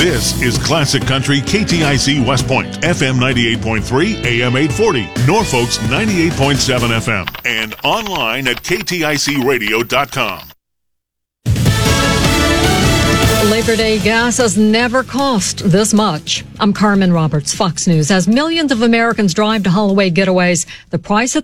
This is Classic Country KTIC West Point, FM 98.3, AM 840, Norfolk's 98.7 FM, and online at kticradio.com. Labor Day gas has never cost this much. I'm Carmen Roberts, Fox News. As millions of Americans drive to Holloway getaways, the price at